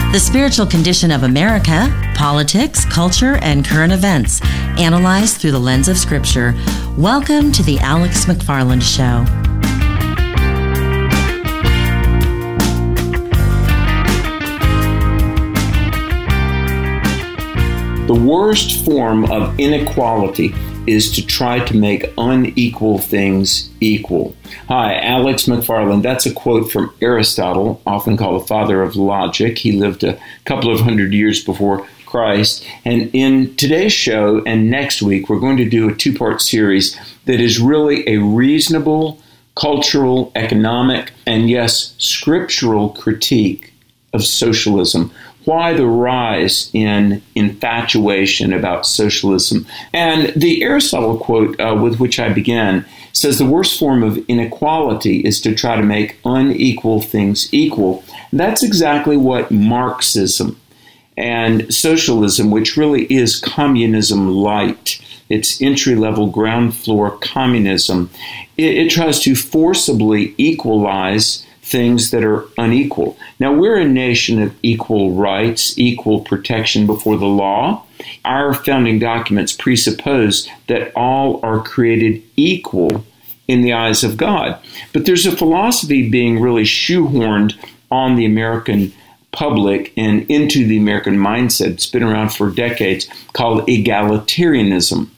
The spiritual condition of America, politics, culture, and current events, analyzed through the lens of Scripture. Welcome to the Alex McFarland Show. The worst form of inequality is to try to make unequal things equal. Hi, Alex McFarland. That's a quote from Aristotle, often called the father of logic. He lived a couple of hundred years before Christ. And in today's show and next week, we're going to do a two-part series that is really a reasonable, cultural, economic, and yes, scriptural critique of socialism. Why the rise in infatuation about socialism? And the Aristotle quote with which I began says the worst form of inequality is to try to make unequal things equal. That's exactly what Marxism and socialism, which really is communism light, it's entry-level ground floor communism, it tries to forcibly equalize things that are unequal. Now, we're a nation of equal rights, equal protection before the law. Our founding documents presuppose that all are created equal in the eyes of God. But there's a philosophy being really shoehorned on the American public and into the American mindset. It's been around for decades, called egalitarianism.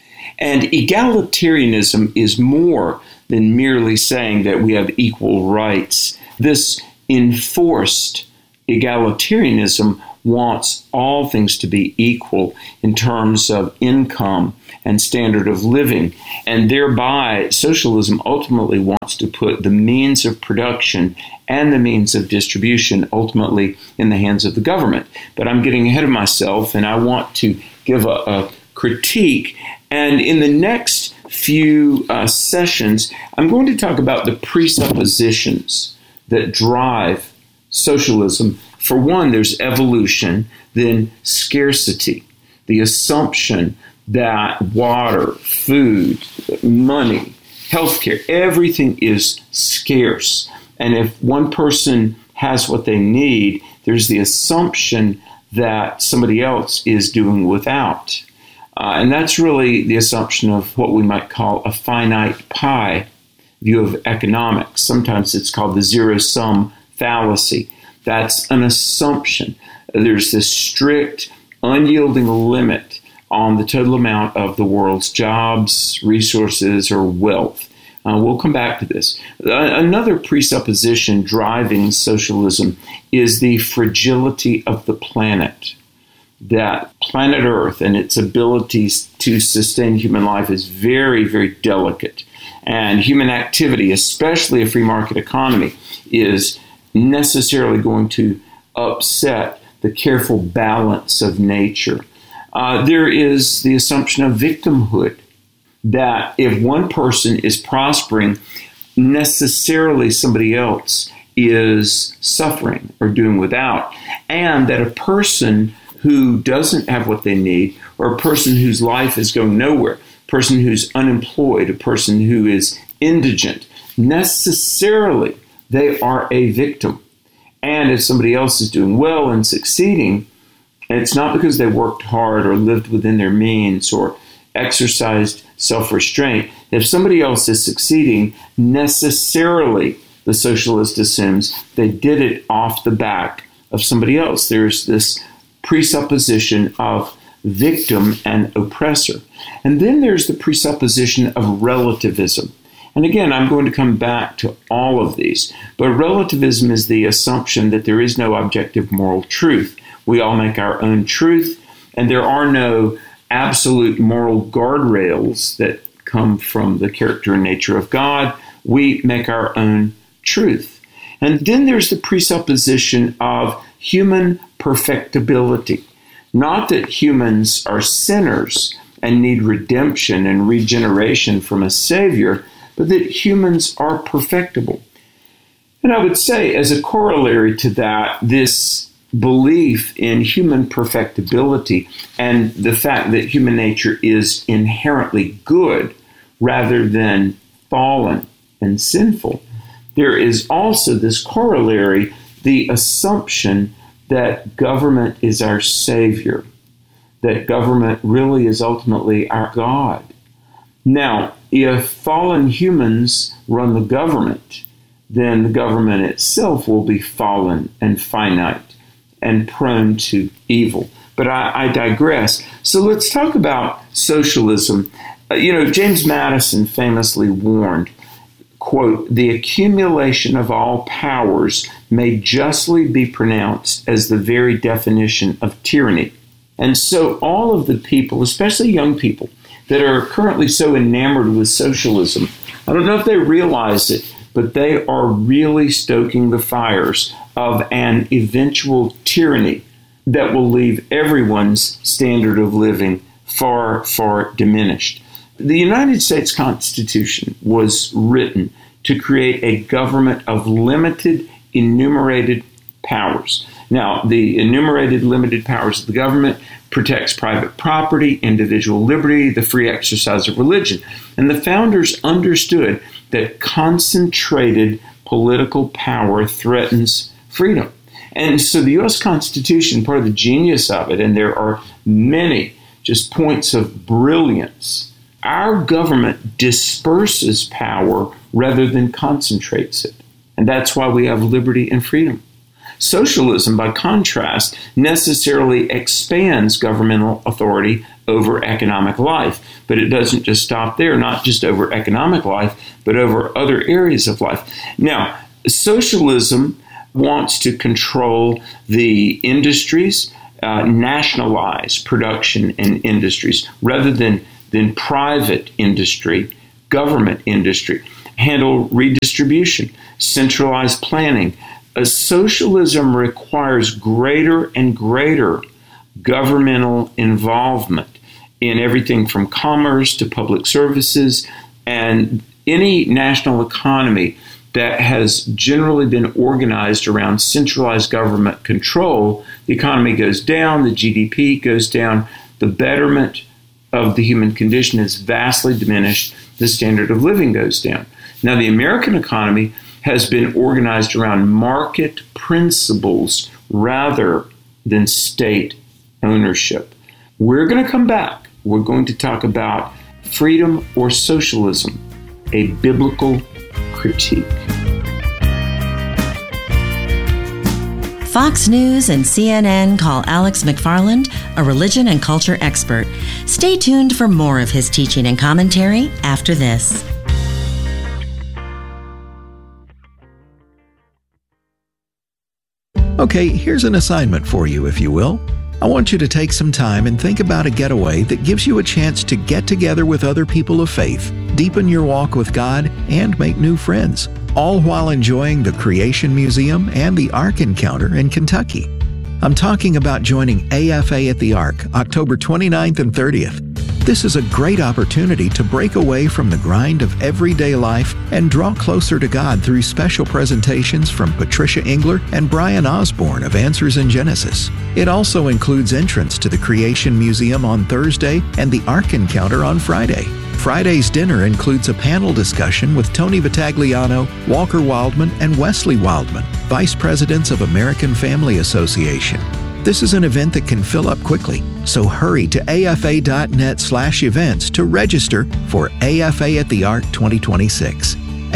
And egalitarianism is more than merely saying that we have equal rights. This enforced egalitarianism wants all things to be equal in terms of income and standard of living. And thereby, socialism ultimately wants to put the means of production and the means of distribution ultimately in the hands of the government. But I'm getting ahead of myself, and I want to give a critique. And in the next few sessions, I'm going to talk about the presuppositions that drive socialism. For one, there's evolution, then scarcity, the assumption that water, food, money, healthcare, everything is scarce. And if one person has what they need, there's the assumption that somebody else is doing without. And that's really the assumption of what we might call a finite pie view of economics. Sometimes it's called the zero-sum fallacy. That's an assumption. There's this strict, unyielding limit on the total amount of the world's jobs, resources, or wealth. We'll come back to this. Another presupposition driving socialism is the fragility of the planet. That planet Earth and its abilities to sustain human life is very, very delicate. And human activity, especially a free market economy, is necessarily going to upset the careful balance of nature. There is the assumption of victimhood, that if one person is prospering, necessarily somebody else is suffering or doing without, and that a person who doesn't have what they need, or a person whose life is going nowhere, a person who's unemployed, a person who is indigent, necessarily they are a victim. And if somebody else is doing well and succeeding, and it's not because they worked hard or lived within their means or exercised self-restraint, if somebody else is succeeding, necessarily the socialist assumes they did it off the back of somebody else. There's this presupposition of victim and oppressor. And then there's the presupposition of relativism. And again, I'm going to come back to all of these. But relativism is the assumption that there is no objective moral truth. We all make our own truth, and there are no absolute moral guardrails that come from the character and nature of God. We make our own truth. And then there's the presupposition of human perfectibility. Not that humans are sinners and need redemption and regeneration from a Savior, but that humans are perfectible. And I would say, as a corollary to that, this belief in human perfectibility and the fact that human nature is inherently good rather than fallen and sinful, there is also this corollary, the assumption that government is our savior, that government really is ultimately our God. Now, if fallen humans run the government, then the government itself will be fallen and finite and prone to evil. But I digress. So let's talk about socialism. James Madison famously warned, quote, "The accumulation of all powers may justly be pronounced as the very definition of tyranny." And so all of the people, especially young people, that are currently so enamored with socialism, I don't know if they realize it, but they are really stoking the fires of an eventual tyranny that will leave everyone's standard of living far, far diminished. The United States Constitution was written to create a government of limited, enumerated powers. Now, the enumerated, limited powers of the government protects private property, individual liberty, the free exercise of religion. And the founders understood that concentrated political power threatens freedom. And so the U.S. Constitution, part of the genius of it, and there are many just points of brilliance, our government disperses power rather than concentrates it. And that's why we have liberty and freedom. Socialism, by contrast, necessarily expands governmental authority over economic life. But it doesn't just stop there, not just over economic life, but over other areas of life. Now, socialism wants to control the industries, nationalize production and industries, rather than private industry, government industry, handle redistribution, centralize planning. Socialism requires greater and greater governmental involvement in everything from commerce to public services, and any national economy that has generally been organized around centralized government control, the economy goes down, the GDP goes down, the betterment of the human condition is vastly diminished, the standard of living goes down. Now, the American economy has been organized around market principles rather than state ownership. We're going to come back. We're going to talk about freedom or socialism, a biblical critique. Fox News and CNN call Alex McFarland a religion and culture expert. Stay tuned for more of his teaching and commentary after this. Okay, here's an assignment for you, if you will. I want you to take some time and think about a getaway that gives you a chance to get together with other people of faith, deepen your walk with God, and make new friends, all while enjoying the Creation Museum and the Ark Encounter in Kentucky. I'm talking about joining AFA at the Ark, October 29th and 30th. This is a great opportunity to break away from the grind of everyday life and draw closer to God through special presentations from Patricia Engler and Brian Osborne of Answers in Genesis. It also includes entrance to the Creation Museum on Thursday and the Ark Encounter on Friday. Friday's dinner includes a panel discussion with Tony Vitagliano, Walker Wildman, and Wesley Wildman, Vice Presidents of American Family Association. This is an event that can fill up quickly, so hurry to afa.net/events to register for AFA at the Ark 2026.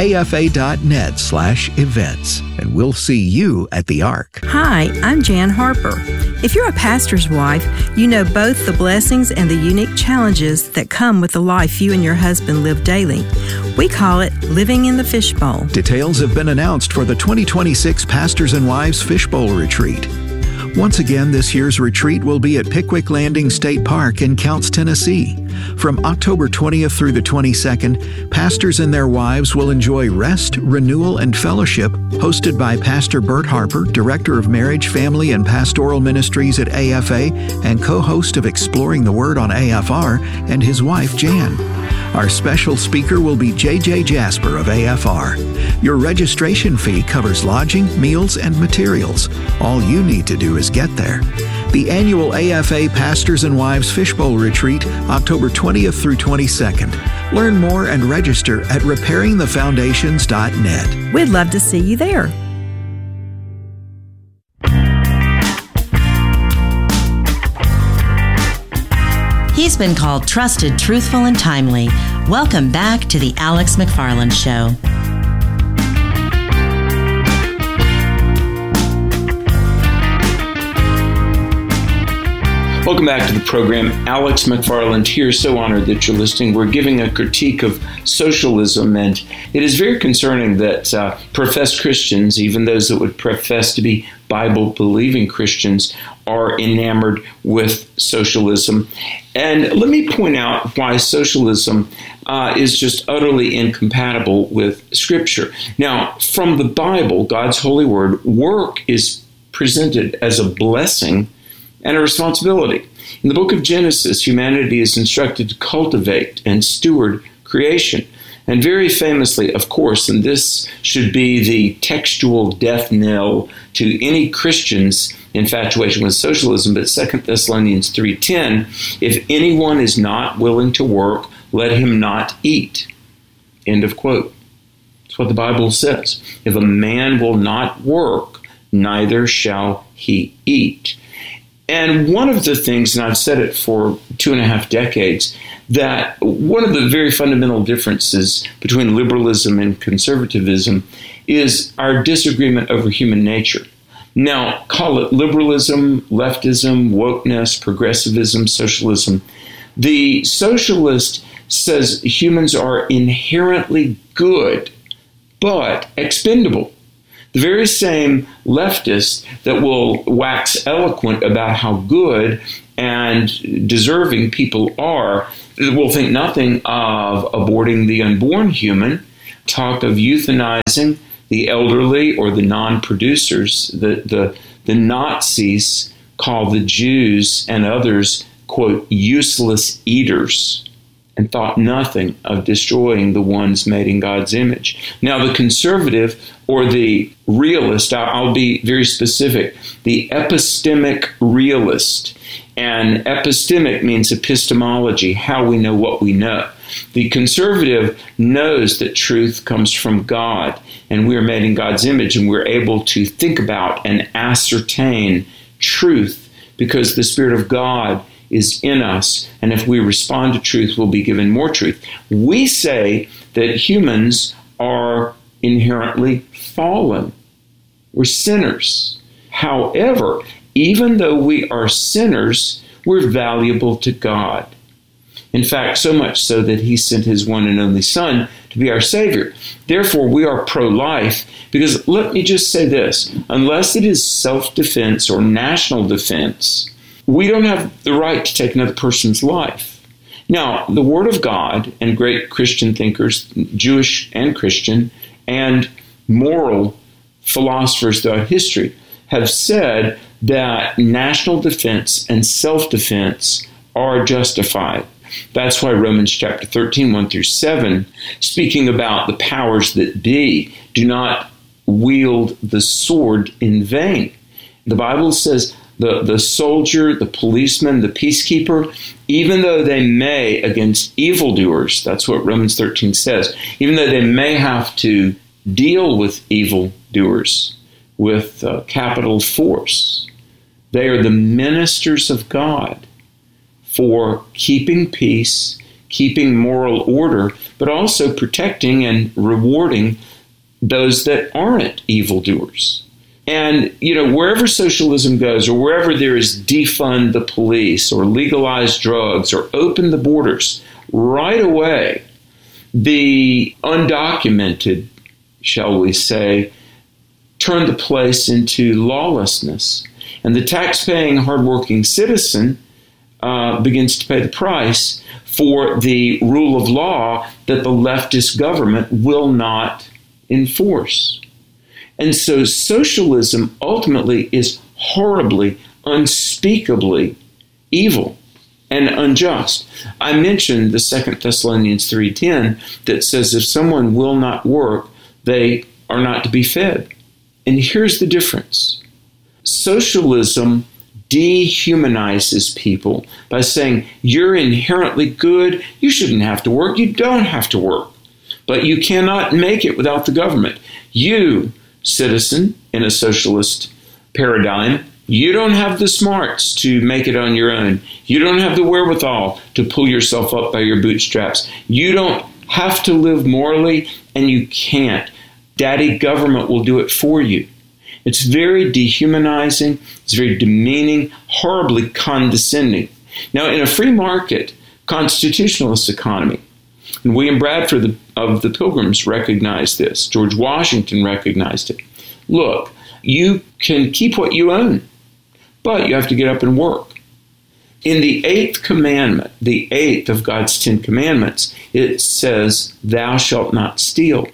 afa.net/events, and we'll see you at the Ark. Hi, I'm Jan Harper. If you're a pastor's wife, you know both the blessings and the unique challenges that come with the life you and your husband live daily. We call it living in the fishbowl. Details have been announced for the 2026 Pastors and Wives Fishbowl Retreat. Once again, this year's retreat will be at Pickwick Landing State Park in Counce, Tennessee. From October 20th through the 22nd, pastors and their wives will enjoy rest, renewal, and fellowship hosted by Pastor Bert Harper, Director of Marriage, Family, and Pastoral Ministries at AFA and co-host of Exploring the Word on AFR, and his wife, Jan. Our special speaker will be J.J. Jasper of AFR. Your registration fee covers lodging, meals, and materials. All you need to do is get there. The annual AFA Pastors and Wives Fishbowl Retreat, October 20th through 22nd. Learn more and register at repairingthefoundations.net. We'd love to see you there. He's been called trusted, truthful, and timely. Welcome back to the Alex McFarland Show. Welcome back to the program. Alex McFarland here. So honored that you're listening. We're giving a critique of socialism, and it is very concerning that professed Christians, even those that would profess to be Bible-believing Christians, are enamored with socialism. And let me point out why socialism is just utterly incompatible with Scripture. Now, from the Bible, God's holy word, work is presented as a blessing and a responsibility. In the book of Genesis, humanity is instructed to cultivate and steward creation. And very famously, of course, and this should be the textual death knell to any Christian's infatuation with socialism, but 2 Thessalonians 3:10, if anyone is not willing to work, let him not eat. End of quote. That's what the Bible says. If a man will not work, neither shall he eat. And one of the things, and I've said it for 2.5 decades, that one of the very fundamental differences between liberalism and conservatism is our disagreement over human nature. Now, call it liberalism, leftism, wokeness, progressivism, socialism. The socialist says humans are inherently good, but expendable. The very same leftists that will wax eloquent about how good and deserving people are will think nothing of aborting the unborn human, talk of euthanizing the elderly or the non-producers. The Nazis call the Jews and others, quote, useless eaters, and thought nothing of destroying the ones made in God's image. Now, the conservative or the realist, I'll be very specific, the epistemic realist, and epistemic means epistemology, how we know what we know. The conservative knows that truth comes from God, and we are made in God's image, and we're able to think about and ascertain truth because the Spirit of God is in us, and if we respond to truth, we'll be given more truth. We say that humans are inherently fallen. We're sinners. However, even though we are sinners, we're valuable to God. In fact, so much so that He sent His one and only Son to be our Savior. Therefore, we are pro-life because, let me just say this, unless it is self-defense or national defense, we don't have the right to take another person's life. Now, the Word of God and great Christian thinkers, Jewish and Christian, and moral philosophers throughout history have said that national defense and self-defense are justified. That's why Romans chapter 13, 1 through 7, speaking about the powers that be, do not wield the sword in vain. The Bible says the soldier, the policeman, the peacekeeper, even though they may, against evildoers, that's what Romans 13 says, even though they may have to deal with evildoers with capital force, they are the ministers of God for keeping peace, keeping moral order, but also protecting and rewarding those that aren't evildoers. And, wherever socialism goes, or wherever there is defund the police, or legalize drugs, or open the borders, right away, the undocumented, shall we say, turn the place into lawlessness. And the tax-paying, hardworking citizen begins to pay the price for the rule of law that the leftist government will not enforce. And so socialism ultimately is horribly, unspeakably evil and unjust. I mentioned the 2 Thessalonians 3:10 that says if someone will not work, they are not to be fed. And here's the difference. Socialism dehumanizes people by saying, you're inherently good, you shouldn't have to work, you don't have to work. But you cannot make it without the government. You, citizen, in a socialist paradigm, You don't have the smarts to make it on your own. You don't have the wherewithal to pull yourself up by your bootstraps. You don't have to live morally, and you can't. Daddy government will do it for you. It's very dehumanizing. It's very demeaning, horribly condescending. Now, in a free market, constitutionalist economy, and William Bradford of the Pilgrims recognized this. George Washington recognized it. Look, you can keep what you own, but you have to get up and work. In the 8th commandment, the 8th of God's 10 commandments, it says, "Thou shalt not steal."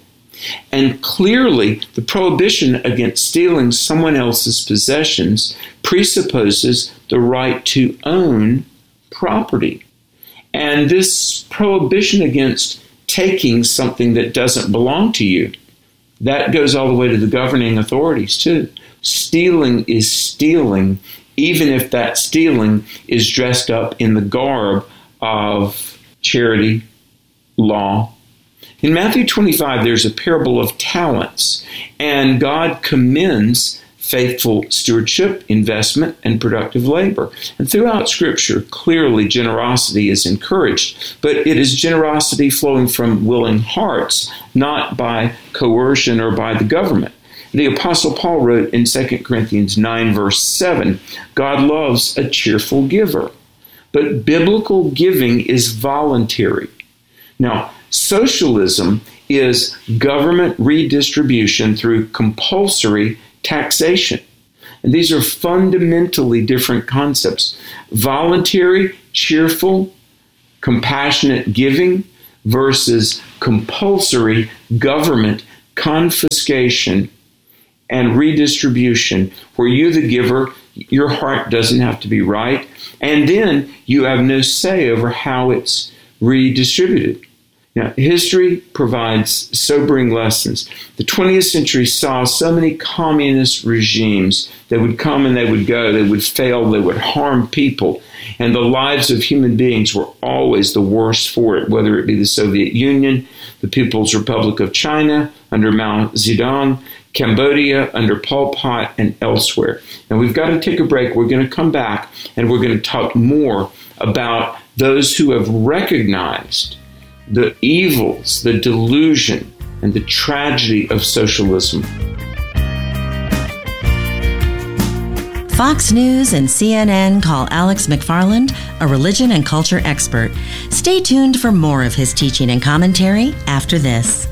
And clearly, the prohibition against stealing someone else's possessions presupposes the right to own property. And this prohibition against taking something that doesn't belong to you, that goes all the way to the governing authorities too. Stealing is stealing, even if that stealing is dressed up in the garb of charity, law. In Matthew 25, there's a parable of talents, and God commends faithful stewardship, investment, and productive labor. And throughout Scripture, clearly generosity is encouraged, but it is generosity flowing from willing hearts, not by coercion or by the government. The Apostle Paul wrote in 2 Corinthians 9, verse 7, God loves a cheerful giver, but biblical giving is voluntary. Now, socialism is government redistribution through compulsory taxation. And these are fundamentally different concepts. Voluntary, cheerful, compassionate giving versus compulsory government confiscation and redistribution, where you, the giver, your heart doesn't have to be right, and then you have no say over how it's redistributed. Now, history provides sobering lessons. The 20th century saw so many communist regimes that would come and they would go, they would fail, they would harm people, and the lives of human beings were always the worst for it, whether it be the Soviet Union, the People's Republic of China under Mao Zedong, Cambodia under Pol Pot, and elsewhere. Now, we've got to take a break. We're going to come back, and we're going to talk more about those who have recognized the evils, the delusion, and the tragedy of socialism. Fox News and CNN call Alex McFarland a religion and culture expert. Stay tuned for more of his teaching and commentary after this.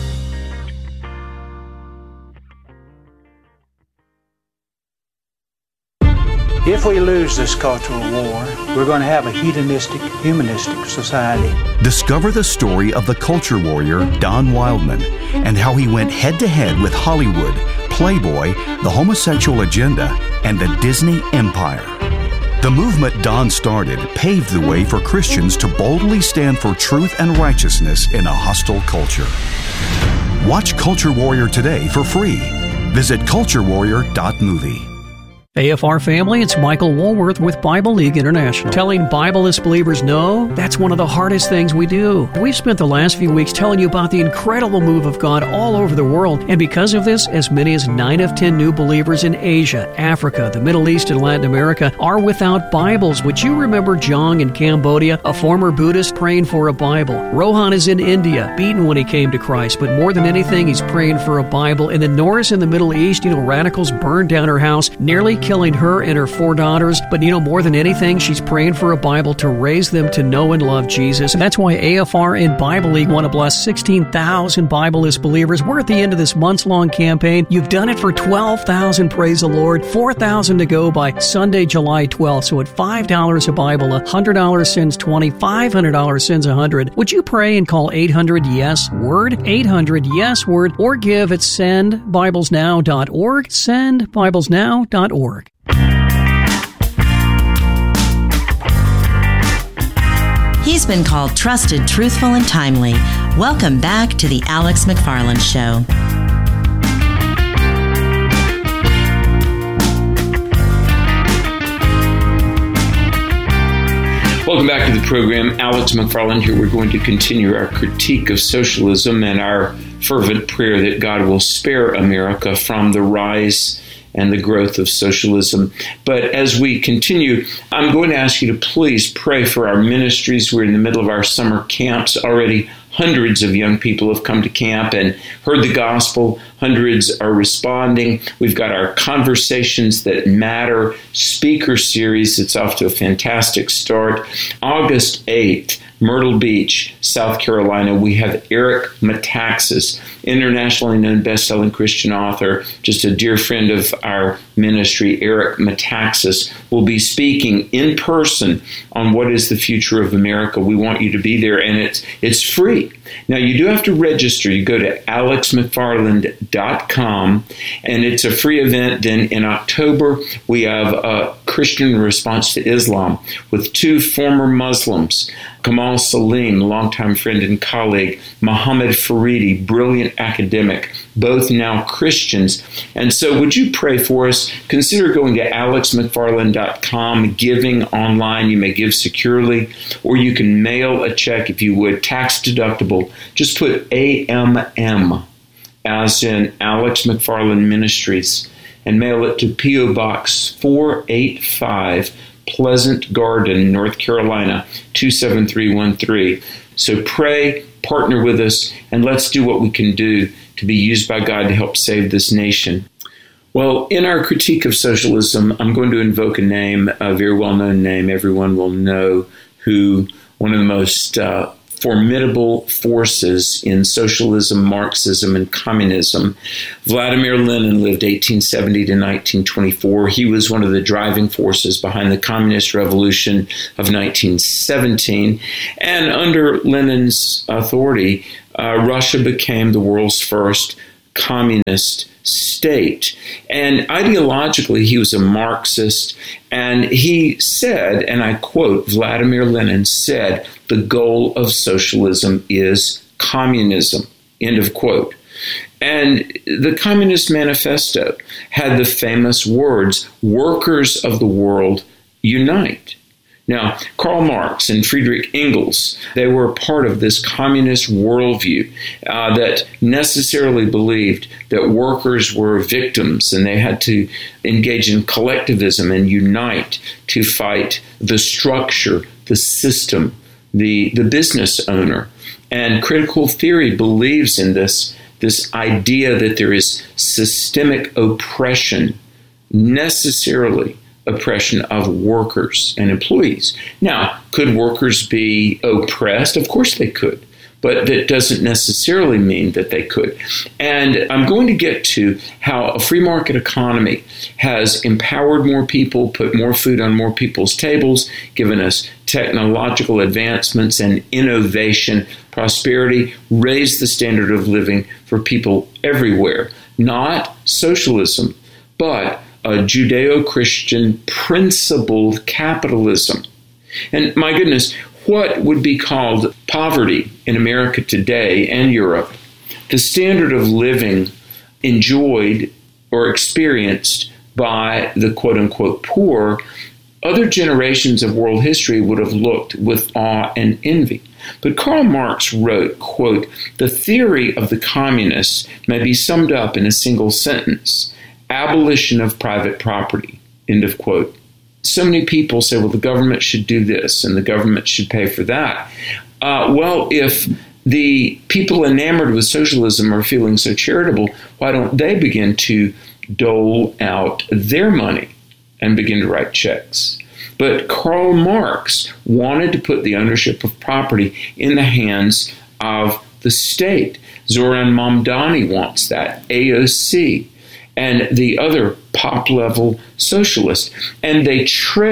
If we lose this cultural war, we're going to have a hedonistic, humanistic society. Discover the story of the culture warrior Don Wildman and how he went head-to-head with Hollywood, Playboy, the homosexual agenda, and the Disney empire. The movement Don started paved the way for Christians to boldly stand for truth and righteousness in a hostile culture. Watch Culture Warrior today for free. Visit culturewarrior.movie. AFR family, it's Michael Woolworth with Bible League International. Telling Bibleless believers no, that's one of the hardest things we do. We've spent the last few weeks telling you about the incredible move of God all over the world, and because of this, as many as 9 of 10 new believers in Asia, Africa, the Middle East, and Latin America are without Bibles. Would you remember Jong in Cambodia, a former Buddhist praying for a Bible? Rohan is in India, beaten when he came to Christ, but more than anything, he's praying for a Bible. And then Norris in the Middle East, radicals burned down her house, nearly killing her and her 4 daughters. But more than anything, she's praying for a Bible to raise them to know and love Jesus. And that's why AFR and Bible League want to bless 16,000 Bibleless believers. We're at the end of this months-long campaign. You've done it for 12,000, praise the Lord. 4,000 to go by Sunday, July 12th. So at $5 a Bible, $100 sends 20, $500 sends 100. Would you pray and call 800-YES-WORD, 800-YES-WORD, or give at sendbiblesnow.org, sendbiblesnow.org. He's been called trusted, truthful, and timely. Welcome back to the Alex McFarland Show. Welcome back to the program. Alex McFarland here. We're going to continue our critique of socialism and our fervent prayer that God will spare America from the rise and the growth of socialism. But as we continue, I'm going to ask you to please pray for our ministries. We're in the middle of our summer camps. Already hundreds of young people have come to camp and heard the gospel. Hundreds are responding. We've got our Conversations That Matter speaker series. It's off to a fantastic start. August 8th, Myrtle Beach, South Carolina, we have Eric Metaxas, internationally known best-selling Christian author, just a dear friend of our ministry. Eric Metaxas will be speaking in person on what is the future of America. We want you to be there, and it's free. Now, you do have to register. You go to alexmcfarland.com, and it's a free event. Then in October, we have a Christian response to Islam with two former Muslims, Kamal Salim, longtime friend and colleague, Mohammed Faridi, brilliant academic, both now Christians. And so would you pray for us? Consider going to alexmcfarland.com, giving online. You may give securely, or you can mail a check if you would, tax deductible. Just put AMM, as in Alex McFarland Ministries, and mail it to P.O. Box 485, Pleasant Garden, North Carolina, 27313. So pray, partner with us, and let's do what we can do to be used by God to help save this nation. Well, in our critique of socialism, I'm going to invoke a name, a very well-known name everyone will know, who one of the most formidable forces in socialism, Marxism, and communism. Vladimir Lenin lived 1870 to 1924. He was one of the driving forces behind the Communist Revolution of 1917. And under Lenin's authority, Russia became the world's first communist state. And ideologically, he was a Marxist, and he said, and I quote, Vladimir Lenin said, the goal of socialism is communism, end of quote. And the Communist Manifesto had the famous words, workers of the world, unite. Now, Karl Marx and Friedrich Engels, they were a part of this communist worldview that necessarily believed that workers were victims and they had to engage in collectivism and unite to fight the structure, the system, the business owner. And critical theory believes in this idea that there is systemic oppression, necessarily oppression of workers and employees. Now, could workers be oppressed? Of course they could, but that doesn't necessarily mean that they could. And I'm going to get to how a free market economy has empowered more people, put more food on more people's tables, given us technological advancements and innovation, prosperity, raised the standard of living for people everywhere. Not socialism, but a Judeo-Christian principled capitalism. And my goodness, what would be called poverty in America today and Europe, the standard of living enjoyed or experienced by the quote-unquote poor, other generations of world history would have looked with awe and envy. But Karl Marx wrote, quote, the theory of the communists may be summed up in a single sentence: abolition of private property, end of quote. So many people say, well, the government should do this and the government should pay for that. Well, if the people enamored with socialism are feeling so charitable, why don't they begin to dole out their money and begin to write checks? But Karl Marx wanted to put the ownership of property in the hands of the state. Zoran Mamdani wants that, AOC, and the other top-level socialists. And they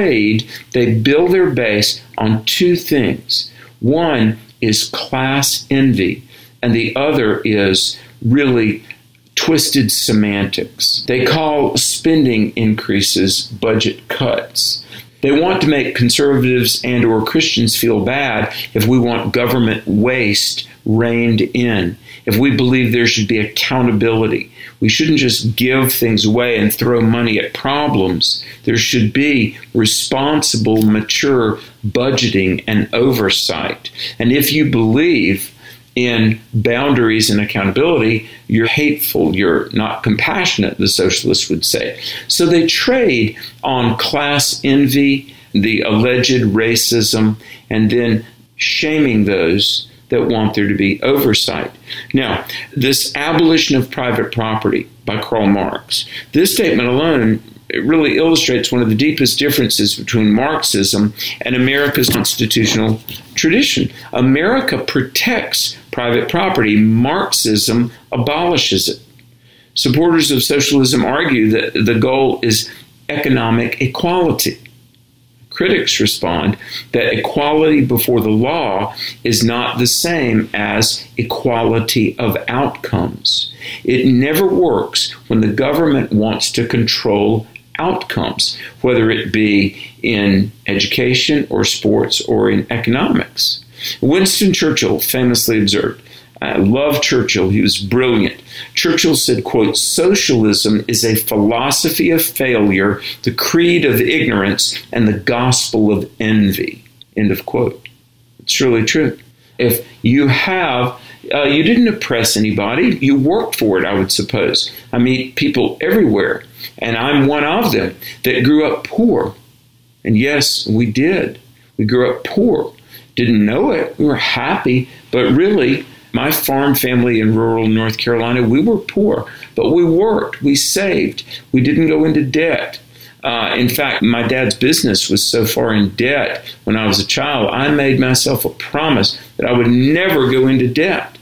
build their base on two things. One is class envy, and the other is really twisted semantics. They call spending increases budget cuts. They want to make conservatives and or Christians feel bad if we want government waste reined in, if we believe there should be accountability. We shouldn't just give things away and throw money at problems. There should be responsible, mature budgeting and oversight. And if you believe in boundaries and accountability, you're hateful, you're not compassionate, the socialists would say. So they trade on class envy, the alleged racism, and then shaming those that want there to be oversight. Now, this abolition of private property by Karl Marx, this statement alone, it really illustrates one of the deepest differences between Marxism and America's constitutional tradition. America protects private property. Marxism abolishes it. Supporters of socialism argue that the goal is economic equality. Critics respond that equality before the law is not the same as equality of outcomes. It never works when the government wants to control outcomes, whether it be in education or sports or in economics. Winston Churchill famously observed, I love Churchill, he was brilliant. Churchill said, quote, "Socialism is a philosophy of failure, the creed of ignorance, and the gospel of envy," end of quote. It's really true. If you have, you didn't oppress anybody, you worked for it, I would suppose. I meet people everywhere, and I'm one of them, that grew up poor. And yes, we did. We grew up poor. Didn't know it. We were happy, but really, my farm family in rural North Carolina, we were poor, but we worked, we saved, we didn't go into debt. In fact, my dad's business was so far in debt when I was a child, I made myself a promise that I would never go into debt.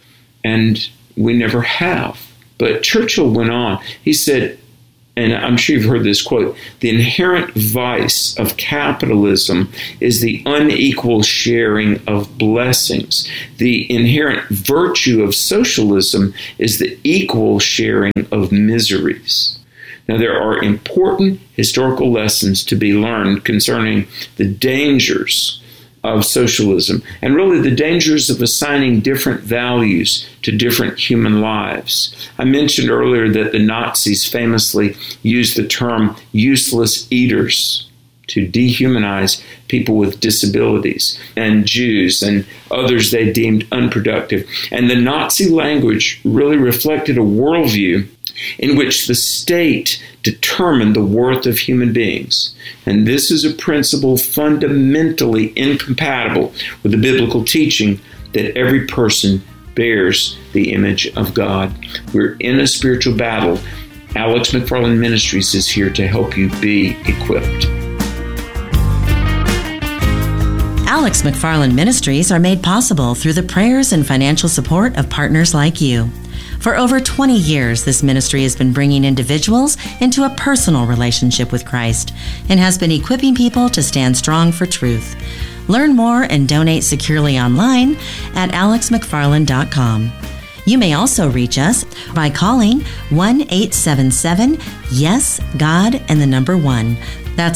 And we never have. But Churchill went on, he said, and I'm sure you've heard this quote, "The inherent vice of capitalism is the unequal sharing of blessings. The inherent virtue of socialism is the equal sharing of miseries." Now, there are important historical lessons to be learned concerning the dangers of socialism, and really the dangers of assigning different values to different human lives. I mentioned earlier that the Nazis famously used the term useless eaters to dehumanize people with disabilities and Jews and others they deemed unproductive. And the Nazi language really reflected a worldview in which the state determined the worth of human beings. And this is a principle fundamentally incompatible with the biblical teaching that every person bears the image of God. We're in a spiritual battle. Alex McFarland Ministries is here to help you be equipped. Alex McFarland Ministries are made possible through the prayers and financial support of partners like you. For over 20 years, this ministry has been bringing individuals into a personal relationship with Christ and has been equipping people to stand strong for truth. Learn more and donate securely online at alexmcfarland.com. You may also reach us by calling 1-877-YES-GOD and the number 1. That's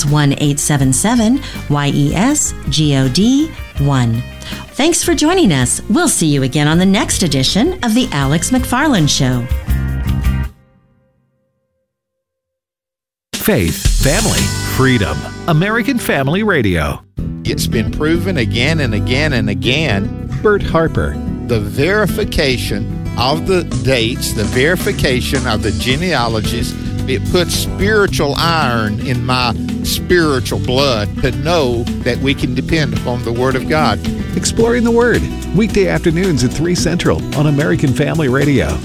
1-877-YES-GOD-1. Thanks for joining us. We'll see you again on the next edition of The Alex McFarland Show. Faith, family, freedom. American Family Radio. It's been proven again and again and again. Bert Harper. The verification of the dates, the verification of the genealogies, it puts spiritual iron in my spiritual blood to know that we can depend upon the Word of God. Exploring the Word, weekday afternoons at 3 Central on American Family Radio.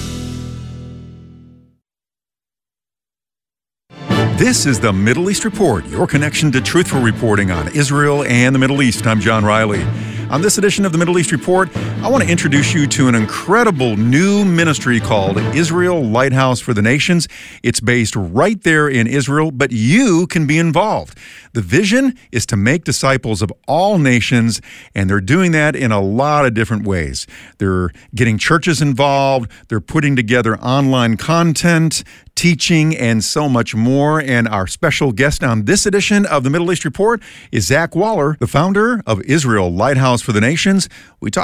This is the Middle East Report, your connection to truthful reporting on Israel and the Middle East. I'm John Riley. On this edition of the Middle East Report, I want to introduce you to an incredible new ministry called Israel Lighthouse for the Nations. It's based right there in Israel, but you can be involved. The vision is to make disciples of all nations, and they're doing that in a lot of different ways. They're getting churches involved, they're putting together online content, teaching, and so much more. And our special guest on this edition of the Middle East Report is Zach Waller, the founder of Israel Lighthouse for the Nations. We talked about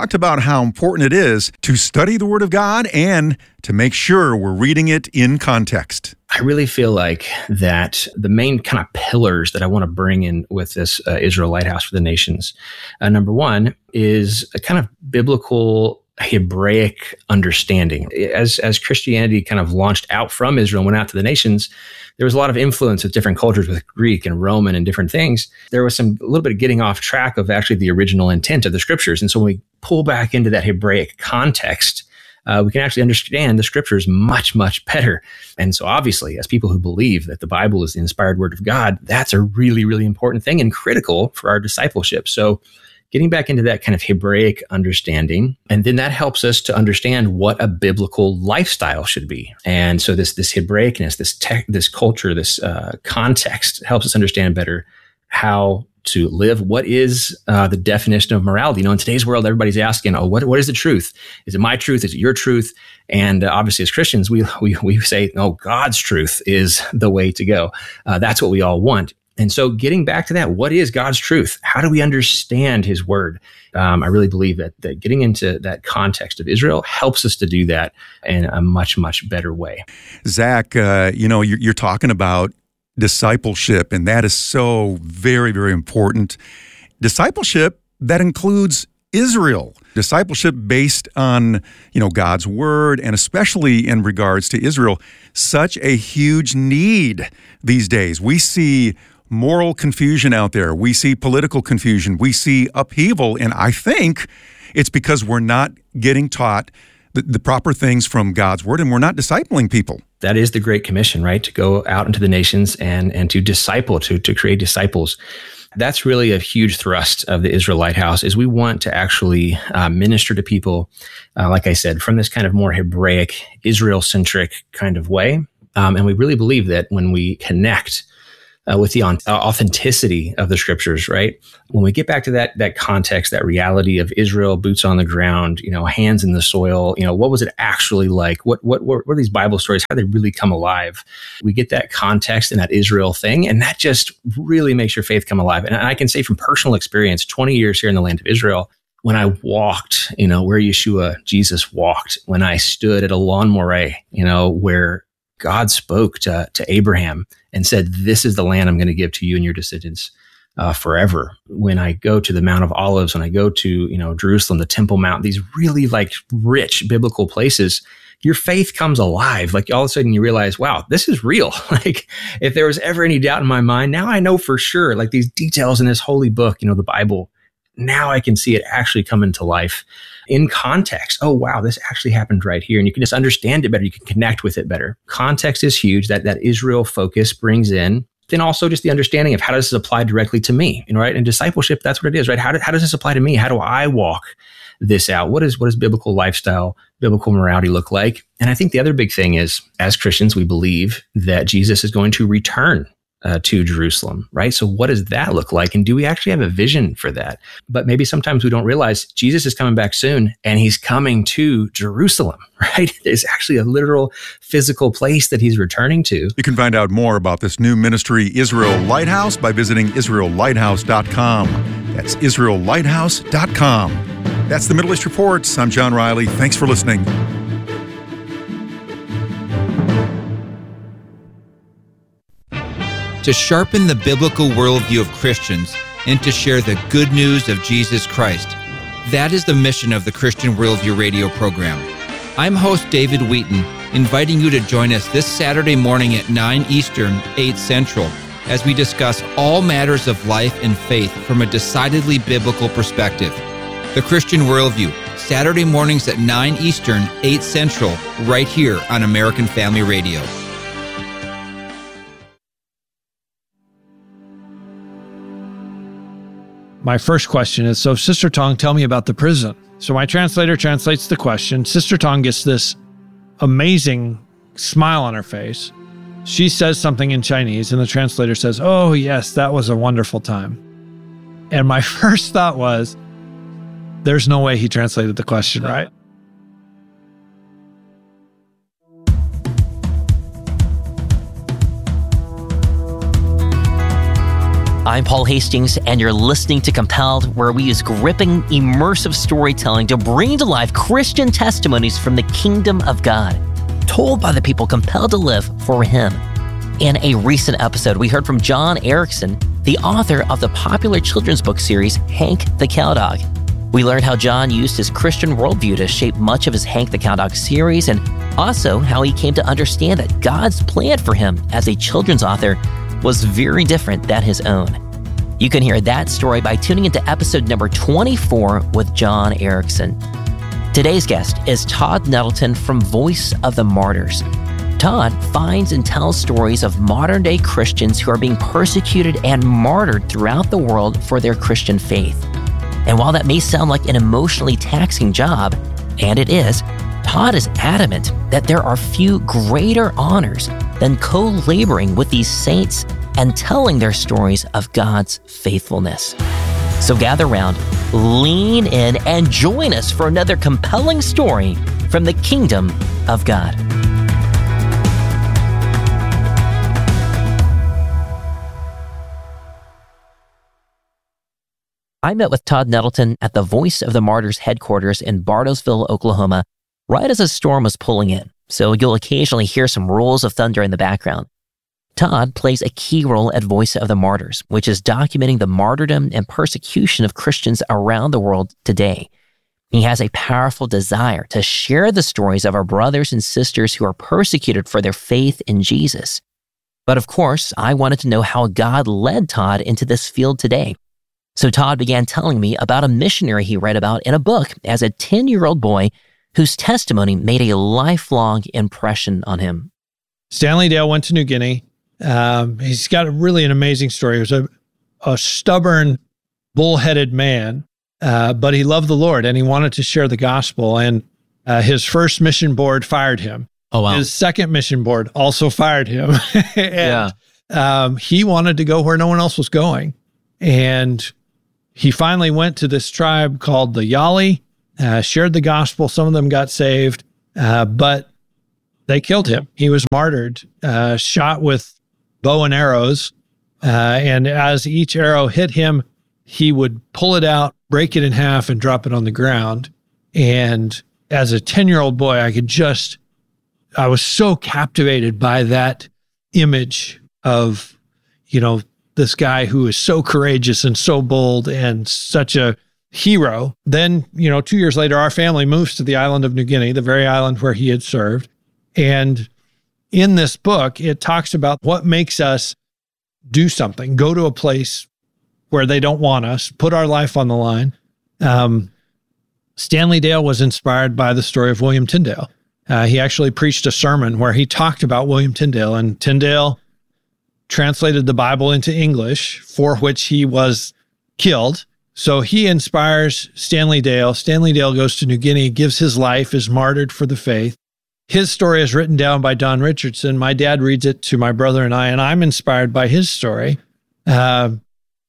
how important it is to study the Word of God and to make sure we're reading it in context. I really feel like that the main kind of pillars that I want to bring in with this Israel Lighthouse for the Nations, number one is a kind of biblical Hebraic understanding. As Christianity kind of launched out from Israel and went out to the nations, there was a lot of influence with different cultures, with Greek and Roman and different things. There was a little bit of getting off track of actually the original intent of the scriptures. And so when we pull back into that Hebraic context, we can actually understand the scriptures much, much better. And so obviously, as people who believe that the Bible is the inspired word of God, that's a really, really important thing and critical for our discipleship. So getting back into that kind of Hebraic understanding, and then that helps us to understand what a biblical lifestyle should be. And so this Hebraicness, this culture, this context helps us understand better how to live. What is the definition of morality? In today's world, everybody's asking, what is the truth? Is it my truth? Is it your truth? And obviously, as Christians, we say, no, God's truth is the way to go. That's what we all want. And so getting back to that, what is God's truth? How do we understand his word? I really believe that getting into that context of Israel helps us to do that in a much, much better way. Zach, you're talking about discipleship, and that is so very, very important. Discipleship, that includes Israel. Discipleship based on, God's word, and especially in regards to Israel, such a huge need these days. We see moral confusion out there. We see political confusion. We see upheaval. And I think it's because we're not getting taught the proper things from God's word, and we're not discipling people. That is the Great Commission, right? To go out into the nations and to disciple, to create disciples. That's really a huge thrust of the Israel Lighthouse, is we want to actually minister to people, like I said, from this kind of more Hebraic, Israel-centric kind of way. And we really believe that when we connect with the authenticity of the scriptures, right? When we get back to that context, that reality of Israel, boots on the ground, hands in the soil, what was it actually like? What were these Bible stories? How did they really come alive? We get that context and that Israel thing, and that just really makes your faith come alive. And I can say from personal experience, 20 years here in the land of Israel, when I walked, where Jesus walked, when I stood at a lawn moray, where God spoke to Abraham and said, this is the land I'm going to give to you and your descendants forever. When I go to the Mount of Olives, when I go to, Jerusalem, the Temple Mount, these really rich biblical places, your faith comes alive. All of a sudden you realize, wow, this is real. If there was ever any doubt in my mind, now I know for sure, these details in this holy book, the Bible, now I can see it actually come into life in context. Oh, wow, this actually happened right here. And you can just understand it better. You can connect with it better. Context is huge. That Israel focus brings in. Then also just the understanding of how does this apply directly to me, right? And discipleship, that's what it is, right? How does this apply to me? How do I walk this out? What does biblical lifestyle, biblical morality look like? And I think the other big thing is, as Christians, we believe that Jesus is going to return to Jerusalem, right? So what does that look like? And do we actually have a vision for that? But maybe sometimes we don't realize Jesus is coming back soon, and he's coming to Jerusalem, right? There's actually a literal physical place that he's returning to. You can find out more about this new ministry, Israel Lighthouse, by visiting IsraelLighthouse.com. That's IsraelLighthouse.com. That's the Middle East Reports. I'm John Riley. Thanks for listening. To sharpen the biblical worldview of Christians and to share the good news of Jesus Christ. That is the mission of the Christian Worldview radio program. I'm host David Wheaton, inviting you to join us this Saturday morning at 9 Eastern, 8 Central, as we discuss all matters of life and faith from a decidedly biblical perspective. The Christian Worldview, Saturday mornings at 9 Eastern, 8 Central, right here on American Family Radio. My first question is, so Sister Tong, tell me about the prison. So my translator translates the question. Sister Tong gets this amazing smile on her face. She says something in Chinese, and the translator says, oh, yes, that was a wonderful time. And my first thought was, there's no way he translated the question right. I'm Paul Hastings, and you're listening to Compelled, where we use gripping, immersive storytelling to bring to life Christian testimonies from the kingdom of God, told by the people compelled to live for Him. In a recent episode, we heard from John Erickson, the author of the popular children's book series, Hank the Cowdog. We learned how John used his Christian worldview to shape much of his Hank the Cowdog series, and also how he came to understand that God's plan for him as a children's author was very different than his own. You can hear that story by tuning into episode number 24 with John Erickson. Today's guest is Todd Nettleton from Voice of the Martyrs. Todd finds and tells stories of modern-day Christians who are being persecuted and martyred throughout the world for their Christian faith. And while that may sound like an emotionally taxing job, and it is, Todd is adamant that there are few greater honors than co-laboring with these saints and telling their stories of God's faithfulness. So gather round, lean in, and join us for another compelling story from the kingdom of God. I met with Todd Nettleton at the Voice of the Martyrs headquarters in Bartlesville, Oklahoma, right as a storm was pulling in, so you'll occasionally hear some rolls of thunder in the background. Todd plays a key role at Voice of the Martyrs, which is documenting the martyrdom and persecution of Christians around the world today. He has a powerful desire to share the stories of our brothers and sisters who are persecuted for their faith in Jesus. But of course, I wanted to know how God led Todd into this field today. So Todd began telling me about a missionary he read about in a book as a 10-year-old boy whose testimony made a lifelong impression on him. Stanley Dale went to New Guinea. He's got an amazing story. He was a stubborn, bullheaded man, but he loved the Lord and he wanted to share the gospel. And his first mission board fired him. Oh, wow. His second mission board also fired him. He wanted to go where no one else was going. And he finally went to this tribe called the Yali, shared the gospel. Some of them got saved, but they killed him. He was martyred, shot with bow and arrows. And as each arrow hit him, he would pull it out, break it in half, and drop it on the ground. And as a 10-year-old boy, I was so captivated by that image of, this guy who is so courageous and so bold and such a hero. Then, 2 years later, our family moves to the island of New Guinea, the very island where he had served. And in this book, it talks about what makes us do something, go to a place where they don't want us, put our life on the line. Stanley Dale was inspired by the story of William Tyndale. He actually preached a sermon where he talked about William Tyndale, and Tyndale translated the Bible into English, for which he was killed. So he inspires Stanley Dale. Stanley Dale goes to New Guinea, gives his life, is martyred for the faith. His story is written down by Don Richardson. My dad reads it to my brother and I'm inspired by his story. Who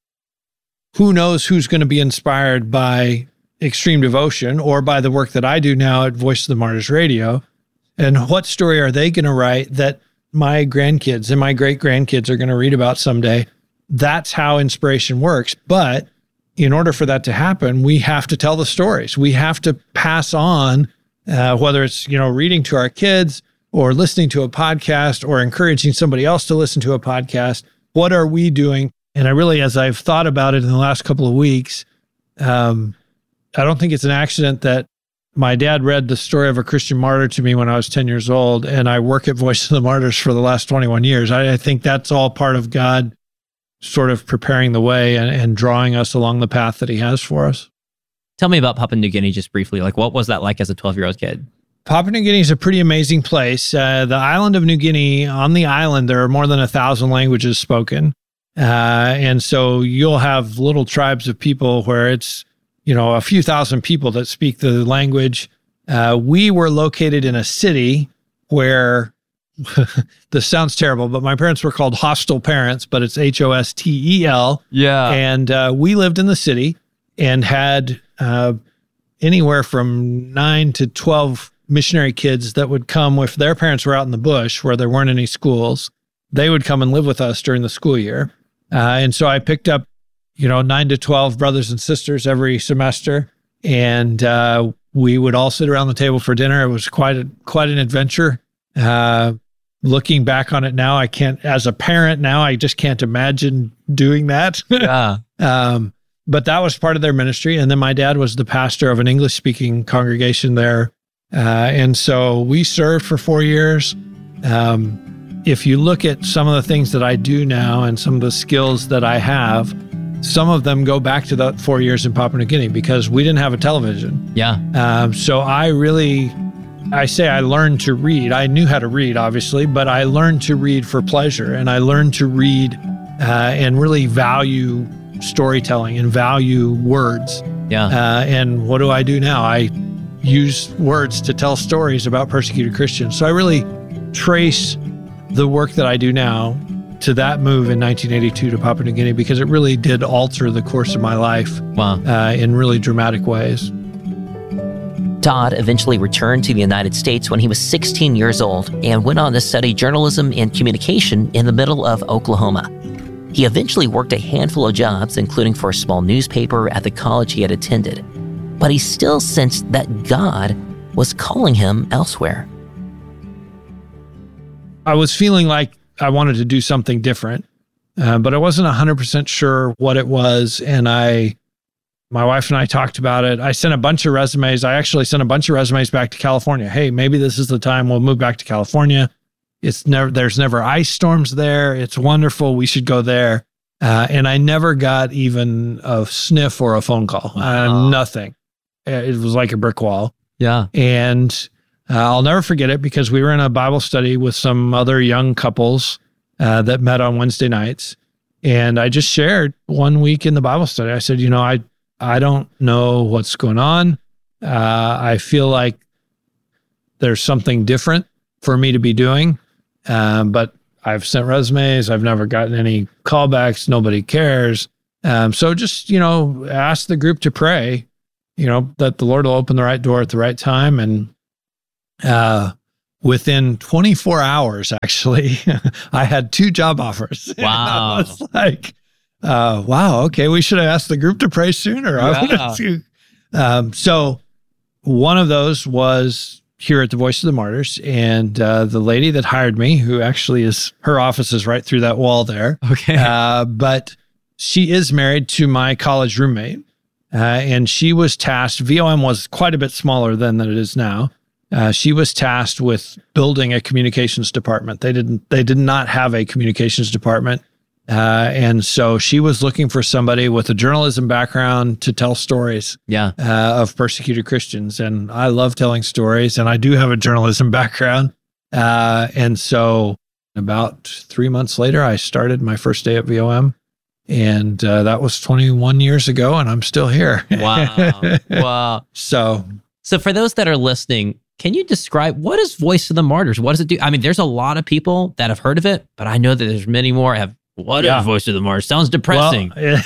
knows who's going to be inspired by Extreme Devotion or by the work that I do now at Voice of the Martyrs Radio? And what story are they going to write that my grandkids and my great-grandkids are going to read about someday? That's how inspiration works. But in order for that to happen, we have to tell the stories. We have to pass on, whether it's, reading to our kids or listening to a podcast or encouraging somebody else to listen to a podcast. What are we doing? And I really, as I've thought about it in the last couple of weeks, I don't think it's an accident that my dad read the story of a Christian martyr to me when I was 10 years old, and I work at Voice of the Martyrs for the last 21 years. I think that's all part of God sort of preparing the way and drawing us along the path that he has for us. Tell me about Papua New Guinea just briefly. What was that like as a 12-year-old kid? Papua New Guinea is a pretty amazing place. The island of New Guinea, on the island, there are more than 1,000 languages spoken. And so you'll have little tribes of people where it's, a few thousand people that speak the language. We were located in a city where, this sounds terrible, but my parents were called hostile parents, but it's Hostel. Yeah. And we lived in the city and had anywhere from 9 to 12 missionary kids that would come if their parents were out in the bush where there weren't any schools. They would come and live with us during the school year. And so I picked up, 9 to 12 brothers and sisters every semester. And we would all sit around the table for dinner. It was quite an adventure. Looking back on it now, I can't, as a parent now, I just can't imagine doing that. Yeah. But that was part of their ministry. And then my dad was the pastor of an English-speaking congregation there. And so we served for 4 years. If you look at some of the things that I do now and some of the skills that I have, some of them go back to the 4 years in Papua New Guinea because we didn't have a television. Yeah. So I learned to read. I knew how to read, obviously, but I learned to read for pleasure. And I learned to read and really value storytelling and value words. Yeah. And what do I do now? I use words to tell stories about persecuted Christians. So I really trace the work that I do now to that move in 1982 to Papua New Guinea because it really did alter the course of my life. Wow. In really dramatic ways. Todd eventually returned to the United States when he was 16 years old and went on to study journalism and communication in the middle of Oklahoma. He eventually worked a handful of jobs, including for a small newspaper at the college he had attended. But he still sensed that God was calling him elsewhere. I was feeling like I wanted to do something different, but I wasn't 100% sure what it was. And my wife and I talked about it. I sent a bunch of resumes. I actually sent a bunch of resumes back to California. Hey, maybe this is the time we'll move back to California. There's never ice storms there. It's wonderful. We should go there. And I never got even a sniff or a phone call. Nothing. It was like a brick wall. Yeah. And I'll never forget it because we were in a Bible study with some other young couples that met on Wednesday nights. And I just shared 1 week in the Bible study. I said, I don't know what's going on. I feel like there's something different for me to be doing. But I've sent resumes. I've never gotten any callbacks. Nobody cares. So just, ask the group to pray, that the Lord will open the right door at the right time. And within 24 hours, actually, I had 2 job offers. Wow. I was like, wow, okay, we should have asked the group to pray sooner. Yeah. So one of those was here at the Voice of the Martyrs, and the lady that hired me, who actually her office is right through that wall there. Okay. But she is married to my college roommate, and she was tasked, VOM was quite a bit smaller than it is now. She was tasked with building a communications department. They did not have a communications department. And so she was looking for somebody with a journalism background to tell stories of persecuted Christians. And I love telling stories, and I do have a journalism background. And so about 3 months later, I started my first day at VOM. And that was 21 years ago, and I'm still here. Wow. Wow. So for those that are listening, can you describe what is Voice of the Martyrs? What does it do? I mean, there's a lot of people that have heard of it, but I know that there's many more have. What is Voice of the Martyrs? Sounds depressing. Well,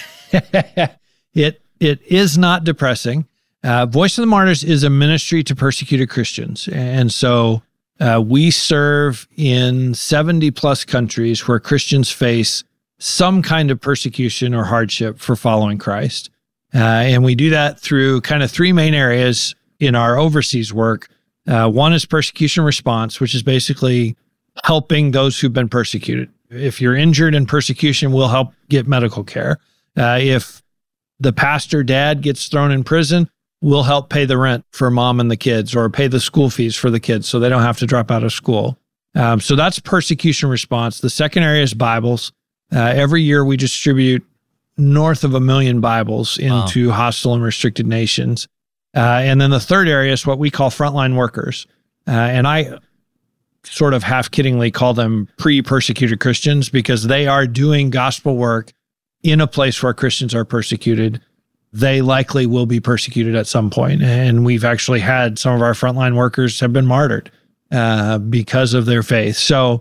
it is not depressing. Voice of the Martyrs is a ministry to persecuted Christians. And so we serve in 70 plus countries where Christians face some kind of persecution or hardship for following Christ. And we do that through kind of 3 main areas in our overseas work. One is persecution response, which is basically helping those who've been persecuted. If you're injured in persecution, we'll help get medical care. If the pastor dad gets thrown in prison, we'll help pay the rent for mom and the kids or pay the school fees for the kids so they don't have to drop out of school. So that's persecution response. The second area is Bibles. Every year we distribute north of 1 million Bibles into hostile and restricted nations. And then the third area is what we call frontline workers. And I sort of half-kiddingly call them pre-persecuted Christians because they are doing gospel work in a place where Christians are persecuted. They likely will be persecuted at some point. And we've actually had some of our frontline workers have been martyred because of their faith. So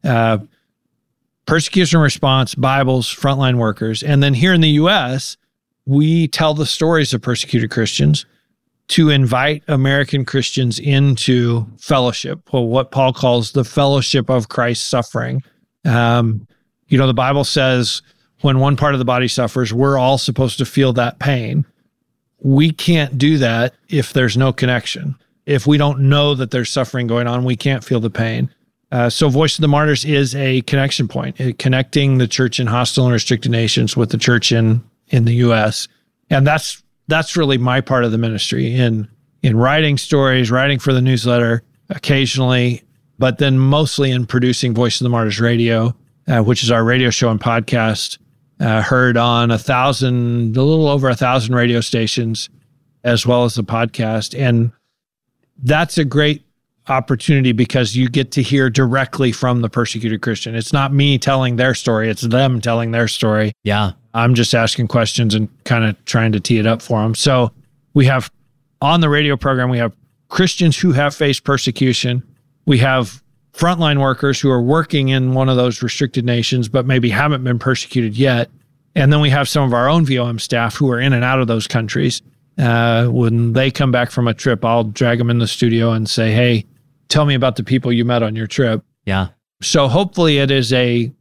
persecution response, Bibles, frontline workers. And then here in the U.S., we tell the stories of persecuted Christians to invite American Christians into fellowship, or what Paul calls the fellowship of Christ's suffering. The Bible says when one part of the body suffers, we're all supposed to feel that pain. We can't do that if there's no connection. If we don't know that there's suffering going on, we can't feel the pain. So Voice of the Martyrs is a connection point, connecting the church in hostile and restricted nations with the church in the U.S. And that's really my part of the ministry in writing stories, writing for the newsletter occasionally, but then mostly in producing Voice of the Martyrs Radio, which is our radio show and podcast, heard on a little over 1,000 radio stations, as well as the podcast. And that's a great opportunity because you get to hear directly from the persecuted Christian. It's not me telling their story, it's them telling their story. Yeah. I'm just asking questions and kind of trying to tee it up for them. So we have, on the radio program, we have Christians who have faced persecution. We have frontline workers who are working in one of those restricted nations, but maybe haven't been persecuted yet. And then we have some of our own VOM staff who are in and out of those countries. When they come back from a trip, I'll drag them in the studio and say, hey, tell me about the people you met on your trip. Yeah. So hopefully it is a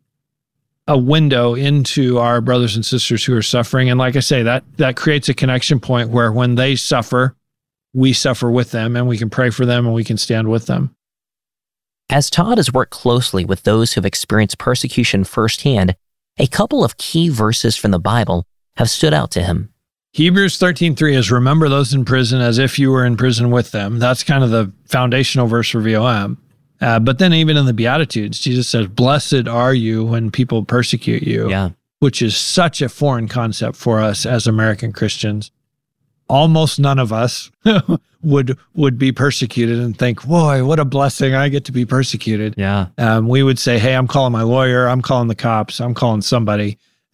window into our brothers and sisters who are suffering. And like I say, that creates a connection point where when they suffer, we suffer with them, and we can pray for them and we can stand with them. As Todd has worked closely with those who've experienced persecution firsthand, a couple of key verses from the Bible have stood out to him. Hebrews 13:3 is remember those in prison as if you were in prison with them. That's kind of the foundational verse for VOM. But then even in the Beatitudes, Jesus says, blessed are you when people persecute you, which is such a foreign concept for us as American Christians. Almost none of us would be persecuted and think, boy, what a blessing, I get to be persecuted. Yeah. We would say, hey, I'm calling my lawyer, I'm calling the cops, I'm calling somebody.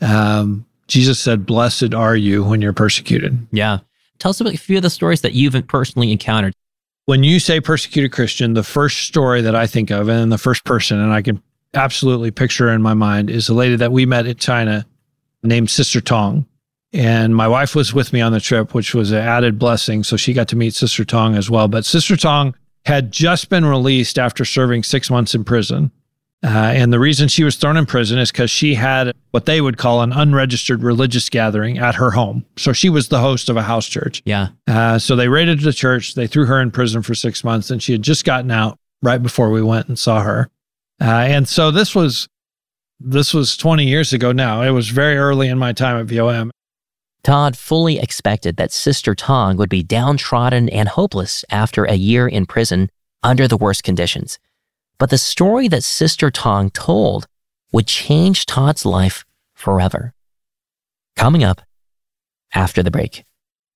Jesus said, blessed are you when you're persecuted. Yeah. Tell us about a few of the stories that you've personally encountered. When you say persecuted Christian, the first story that I think of, and the first person, and I can absolutely picture her in my mind, is a lady that we met in China named Sister Tong. And my wife was with me on the trip, which was an added blessing. So she got to meet Sister Tong as well. But Sister Tong had just been released after serving 6 months in prison. And the reason she was thrown in prison is because she had what they would call an unregistered religious gathering at her home. So she was the host of a house church. Yeah. So they raided the church. They threw her in prison for 6 months, and she had just gotten out right before we went and saw her. And so this was 20 years ago now. It was very early in my time at VOM. Todd fully expected that Sister Tong would be downtrodden and hopeless after a year in prison under the worst conditions. But the story that Sister Tong told would change Todd's life forever. Coming up after the break.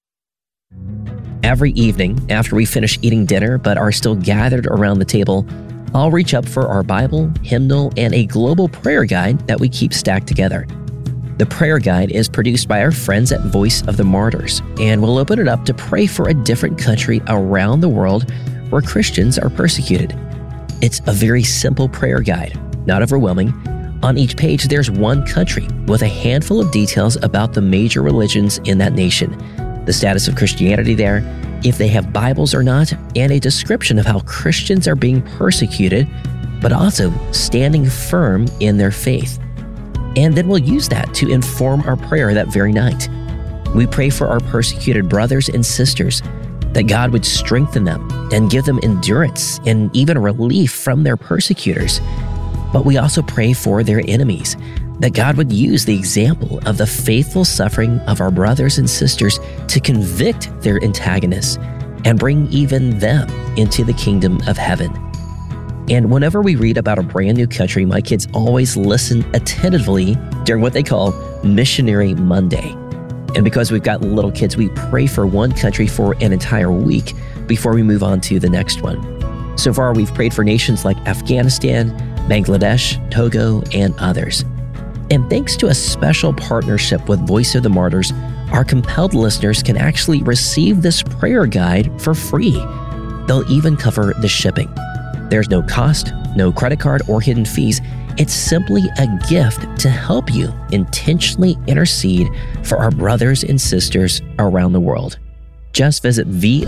Every evening after we finish eating dinner but are still gathered around the table, I'll reach up for our Bible, hymnal, and a global prayer guide that we keep stacked together. The prayer guide is produced by our friends at Voice of the Martyrs, and we'll open it up to pray for a different country around the world where Christians are persecuted. It's a very simple prayer guide, not overwhelming. On each page, there's one country with a handful of details about the major religions in that nation, the status of Christianity there, if they have Bibles or not, and a description of how Christians are being persecuted, but also standing firm in their faith. And then we'll use that to inform our prayer that very night. We pray for our persecuted brothers and sisters, that God would strengthen them and give them endurance and even relief from their persecutors. But we also pray for their enemies, that God would use the example of the faithful suffering of our brothers and sisters to convict their antagonists and bring even them into the kingdom of heaven. And whenever we read about a brand new country, my kids always listen attentively during what they call Missionary Monday. And because we've got little kids, we pray for one country for an entire week before we move on to the next one. So far, we've prayed for nations like Afghanistan, Bangladesh, Togo, and others. And thanks to a special partnership with Voice of the Martyrs, our compelled listeners can actually receive this prayer guide for free. They'll even cover the shipping. There's no cost, no credit card or hidden fees. It's simply a gift to help you intentionally intercede for our brothers and sisters around the world. Just visit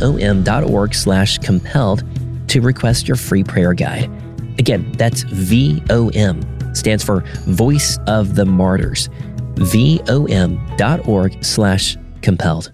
vom.org/compelled to request your free prayer guide. Again, that's VOM, stands for Voice of the Martyrs. vom.org/compelled.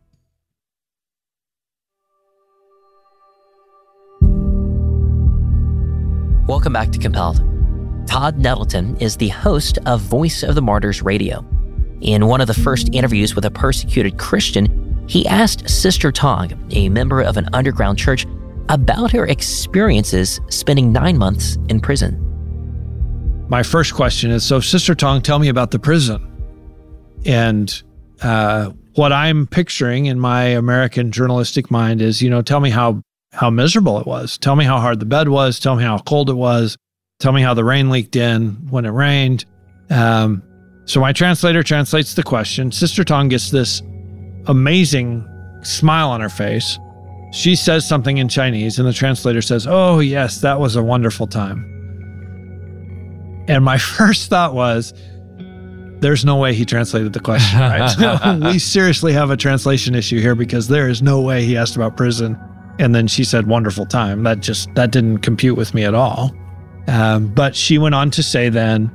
Welcome back to Compelled. Todd Nettleton is the host of Voice of the Martyrs Radio. In one of the first interviews with a persecuted Christian, he asked Sister Tong, a member of an underground church, about her experiences spending 9 months in prison. My first question is, so Sister Tong, tell me about the prison. And what I'm picturing in my American journalistic mind is, tell me how miserable it was. Tell me how hard the bed was. Tell me how cold it was. Tell me how the rain leaked in when it rained. So my translator translates the question. Sister Tong gets this amazing smile on her face. She says something in Chinese, and the translator says, "Oh, yes, that was a wonderful time." And my first thought was, there's no way he translated the question right. We seriously have a translation issue here, because there is no way he asked about prison and then she said wonderful time. That didn't compute with me at all. But she went on to say then,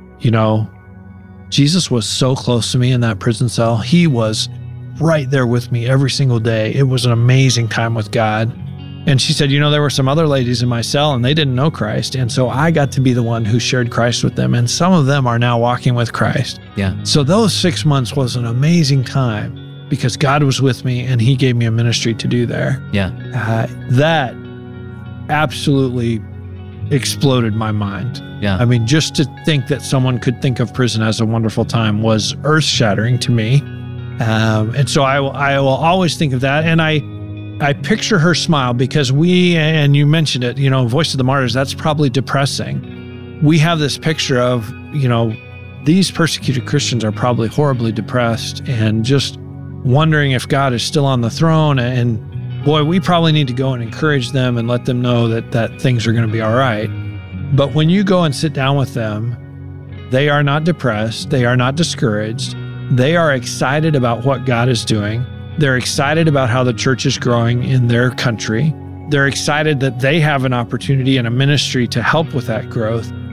Jesus was so close to me in that prison cell. He was right there with me every single day. It was an amazing time with God. And she said, there were some other ladies in my cell and they didn't know Christ. And so I got to be the one who shared Christ with them. And some of them are now walking with Christ. Yeah. So those 6 months was an amazing time because God was with me and he gave me a ministry to do there. Yeah. That absolutely exploded my mind. Yeah. I mean, just to think that someone could think of prison as a wonderful time was earth-shattering to me. And so I will always think of that. And I picture her smile because and you mentioned it, Voice of the Martyrs, that's probably depressing. We have this picture of, these persecuted Christians are probably horribly depressed and just wondering if God is still on the throne. And boy, we probably need to go and encourage them and let them know that things are going to be all right. But when you go and sit down with them, they are not depressed. They are not discouraged. They are excited about what God is doing. They're excited about how the church is growing in their country. They're excited that they have an opportunity and a ministry to help with that growth.